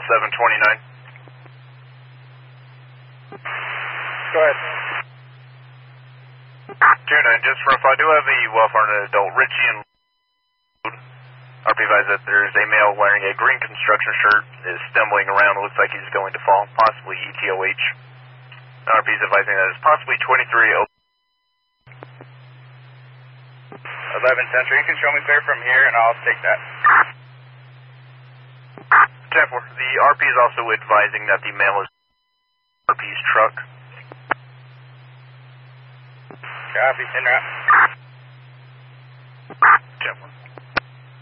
729. Go ahead. 29, just for if I do have a well-founded adult, Richie and RP advised that there's a male wearing a green construction shirt, is stumbling around, looks like he's going to fall, possibly ETOH. RP is advising that it's possibly 23. 11 Central, you can show me clear from here and I'll take that. 10-4, the RP is also advising that the male is RP's truck. Copy, en route. 10-4.